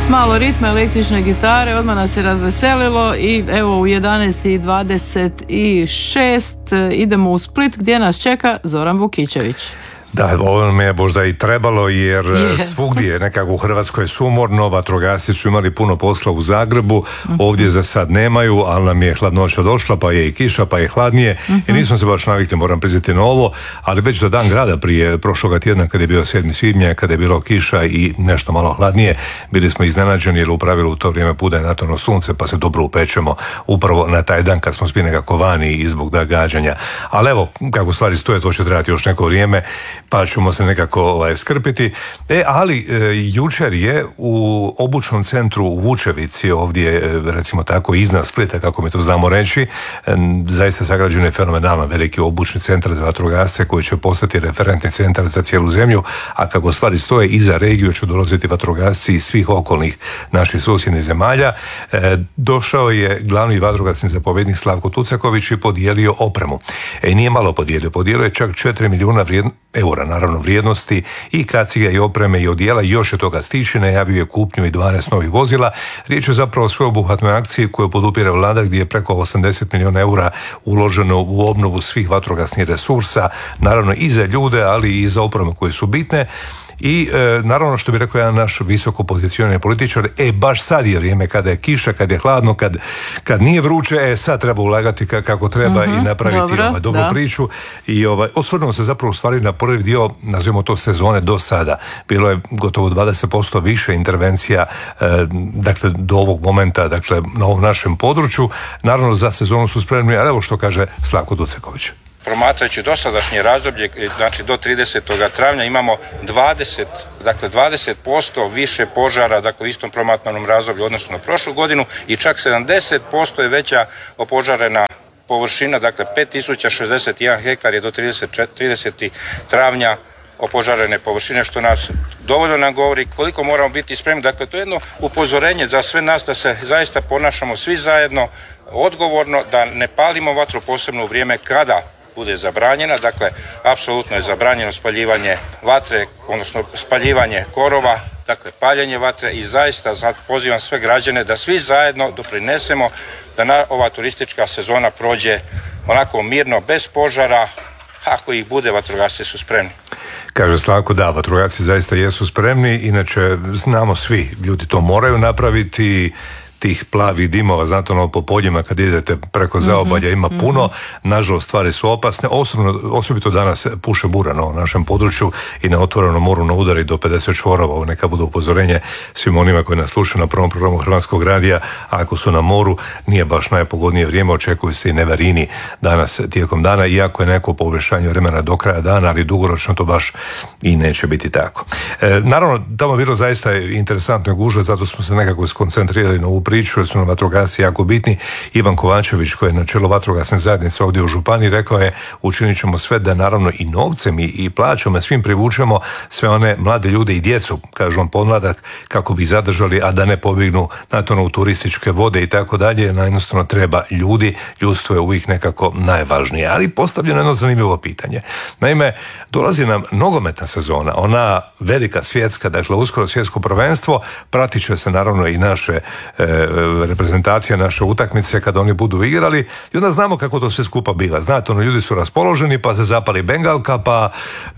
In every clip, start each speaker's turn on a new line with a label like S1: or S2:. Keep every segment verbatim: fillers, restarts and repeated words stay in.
S1: Malo ritma električne gitare, odmah nas je razveselilo i evo u jedanaest i dvadeset šest idemo u Split gdje nas čeka Zoran Vukičević.
S2: Da, ovo nam je možda i trebalo jer
S1: yeah.
S2: svugdje nekako u Hrvatskoj je sumorno, vatrogasci su imali puno posla u Zagrebu, uh-huh. ovdje za sad nemaju, ali nam je hladnoća došla, pa je i kiša, pa je hladnije uh-huh. i nismo se baš navikli, moram priznati, na ovo, ali već za dan grada prije prošloga tjedna kad je bio sedmi svibnja, kad je bilo kiša i nešto malo hladnije, bili smo iznenađeni jer u pravilu u to vrijeme pude natorno sunce pa se dobro upečemo upravo na taj dan kad smo svi nekako vani i zbog da gađanja. Ali evo, kako stvari stoje, to će trebati još neko vrijeme, pa ćemo se nekako ovaj, skrpiti. E, ali e, jučer je u obučnom centru u Vučevici, ovdje e, recimo tako iznad Splita, kako mi to znamo reći, e, zaista sagrađen je fenomenalno veliki obučni centar za vatrogasce koji će postati referentni centar za cijelu zemlju, a kako stvari stoje i za regiju će dolaziti vatrogasci iz svih okolnih naših susjednih zemalja. E, došao je glavni vatrogasni zapovjednik Slavko Tucaković i podijelio opremu. E, nije malo podijelio, podijelio je čak četiri milijuna vrijedno eura, naravno vrijednosti i kaciga i opreme i odjela, još je toga stići, najavio je kupnju i dvanaest novih vozila. Riječ je zapravo o sveobuhvatnoj akciji koju podupire vlada gdje je preko osamdeset milijuna eura uloženo u obnovu svih vatrogasnih resursa, naravno i za ljude, ali i za opreme koje su bitne. I e, naravno što bi rekao jedan naš visoko pozicionirani političar, e baš sad je vrijeme kada je kiša, kad je hladno, kad, kad nije vruće, e sad treba ulagati kako treba uh-huh, i napraviti
S1: dobro,
S2: ovaj, dobru da. priču. I ovaj, osvrnuo se zapravo u stvari na prvi dio, nazivamo to sezone do sada. Bilo je gotovo dvadeset posto više intervencija e, dakle do ovog momenta, dakle na ovom našem području. Naravno za sezonu su spremni, ali evo što kaže Slavko Tucaković.
S3: Promatrajući dosadašnje razdoblje, znači do tridesetog travnja imamo dvadeset, dakle dvadeset posto više požara, dakle u istom promatranom razdoblju odnosno na prošlu godinu i čak sedamdeset posto je veća opožarena površina, dakle pet tisuća šezdeset jedan hektar je do tridesetog travnja opožarene površine, što nas dovoljno nam govori koliko moramo biti spremni. Dakle, to je jedno upozorenje za sve nas da se zaista ponašamo svi zajedno odgovorno, da ne palimo vatru posebno u vrijeme kada bude zabranjena. Dakle, apsolutno je zabranjeno spaljivanje vatre, odnosno spaljivanje korova, dakle paljenje vatre i zaista sad pozivam sve građane da svi zajedno doprinesemo da na, ova turistička sezona prođe onako mirno, bez požara. Ako ih bude, vatrogasci su spremni.
S2: Kaže Slavko, da, vatrogasci zaista jesu spremni, inače znamo svi, ljudi to moraju napraviti, tih plavih dimova, znate ono po poljima kad idete preko zaobalja ima puno, mm-hmm. nažalost stvari su opasne, osobno, osobito danas puše bura na našem području i na otvorenom moru na udari do pedeset čvorova, ovo neka bude upozorenje svim onima koji nas slušaju na prvom programu Hrvatskog radija, a ako su na moru nije baš najpogodnije vrijeme, očekuju se i nevarini danas tijekom dana, iako je neko poboljšanje vremena do kraja dana, ali dugoročno to baš i neće biti tako. E, naravno, tamo je bilo zaista interesantno i gužve, zato smo se nekako skoncentrirali na ovu priču jer su nam vatrogasci jako bitni. Ivan Kovačević, koji je na čelu vatrogasne zajednice ovdje u županiji, rekao je učinit ćemo sve da naravno i novcem i, i plaćom svim privučemo sve one mlade ljude i djecu, kažu on podmladak, kako bi zadržali, a da ne pobjegnu na to u turističke vode i tako dalje. Jednostavno treba ljudi, ljudstvo je uvijek nekako najvažnije. Ali postavljeno jedno zanimljivo pitanje. Naime, dolazi nam nogometna sezona, ona velika svjetska, dakle uskoro svjetsko prvenstvo, pratit će se naravno i naše e, reprezentacija, naše utakmice kada oni budu igrali i onda znamo kako to sve skupa biva. Znate, ono, ljudi su raspoloženi pa se zapali bengalka, pa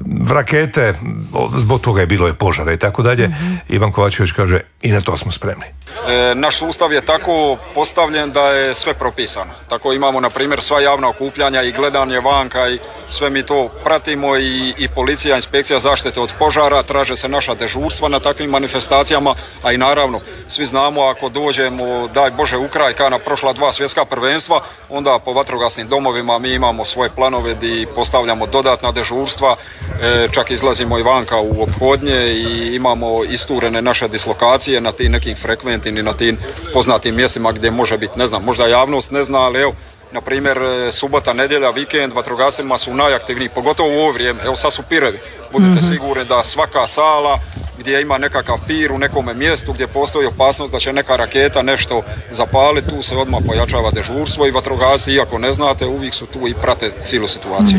S2: rakete, zbog toga je bilo je požara i tako dalje. Mm-hmm. Ivan Kovačević kaže i na to smo spremni.
S4: E, naš sustav je tako postavljen da je sve propisano. Tako imamo, na primjer, sva javna okupljanja i gledanje vanka i sve mi to pratimo i, i policija, inspekcija zaštite od požara, traže se naša dežurstva na takvim manifestacijama, a i naravno, svi znamo ako dođemo, daj Bože, u kraj kao na prošla dva svjetska prvenstva, onda po vatrogasnim domovima mi imamo svoje planove gdje postavljamo dodatna dežurstva, e, čak izlazimo i vanka u ophodnje i imamo isturene naše dislokacije na tim nekim frekventim i na tim poznatim mjestima gdje može biti, ne znam, možda javnost ne zna, ali evo, na primjer, subota, nedjelja, vikend, vatrogascima su najaktivniji, pogotovo u ovo vrijeme. Evo sad su pirevi. Budite mm-hmm. sigurni da svaka sala gdje ima nekakav pir u nekome mjestu gdje postoji opasnost da će neka raketa nešto zapaliti, tu se odmah pojačava dežurstvo i vatrogasci, iako ne znate, uvijek su tu i prate cijelu situaciju. Mm-hmm.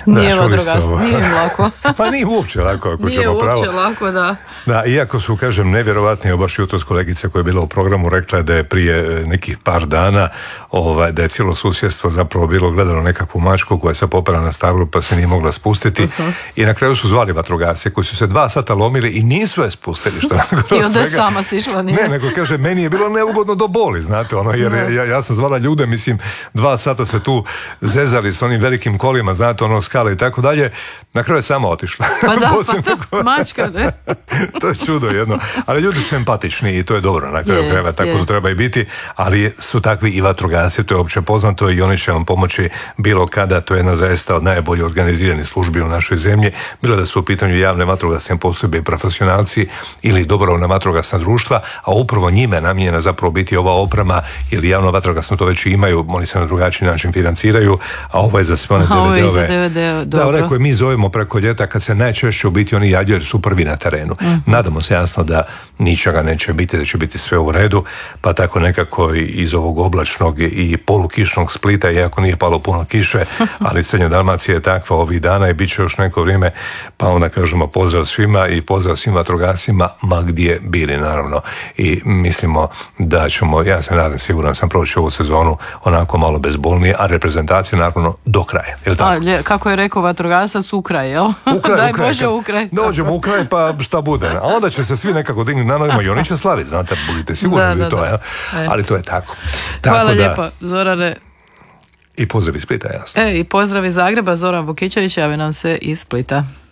S1: Nije vatrogas, nije im lako.
S2: Pa nije uopće lako, ako
S1: nije
S2: ćemo pravo.
S1: Nije uopće lako, da.
S2: Da, iako su, kažem, nevjerovatni, baš jutros kolegica koja je bila u programu rekla da je prije nekih par dana ovaj, da je cijelo susjedstvo zapravo bilo gledalo nekakvu mačku koja se popela na stablu pa se nije mogla spustiti uh-huh. i na kraju su zvali vatrogasce koji su se dva sata lomili i nisu je spustili. Što
S1: I onda je sama sišla, nije?
S2: Ne, nego kaže, meni je bilo neugodno do boli, znate, ono, jer ja, ja sam zvala ljude, mislim, dva sata se tu zezali s onim velikim kolima, znate, ono, skale i tako dalje, na kraju je sama otišla.
S1: Pa da, pa to, mačka, ne?
S2: To je čudo jedno, ali ljudi su empatični i to je dobro, na kraju krajeva, tako je. To treba i biti, ali su takvi i vatrogasci, to je opće poznato i oni će vam pomoći bilo kada, to je jedna zaista od najbolje organiziranih službi u našoj zemlji, bilo da su u pitanju javne vatrogasne postrojbe i profesionalci ili dobrovoljna vatrogasna društva, a upravo njime namijenjena zapravo biti ova oprema ili javno vatrogasno to već imaju, oni se na drugačiji način financiraju, a ovo je za sve one
S1: D V D-ove.
S2: D V D-ove, da, one koje mi zovemo preko ljeta kad se najčešće u biti oni javljaju jer su prvi na terenu. Mm. Nadamo se jasno da ničega neće biti, da će biti sve u redu, pa tako nekako iz ovog oblačnog i polukišnog Splita, iako nije palo puno kiše, ali Srednja Dalmacija je takva ovih dana i bit će još neko vrijeme, pa onda kažemo pozdrav svima i pozdrav svim vatrogascima, ma gdje bili naravno. I mislimo da ćemo, ja se nadam, siguran sam, proći ovu sezonu onako malo bezbolnije, a reprezentacija naravno do kraja. Jel tako?
S1: A, kako je rekao vatrogasac, u kraj, jel?
S2: U kraj,
S1: Daj
S2: u kraj,
S1: Bože, u kraj.
S2: Dođemo u kraj, pa šta bude. A onda će se svi nekako dignuti na nogama i oni će slaviti, znate, budite sigurni da, da, to, da. Ali to je tako. tako
S1: Hvala
S2: da,
S1: lijepo, Zorane.
S2: I pozdrav iz Splita, jasno.
S1: E, i pozdrav iz Zagreba, Zoran Vukićević, javi nam se iz Splita.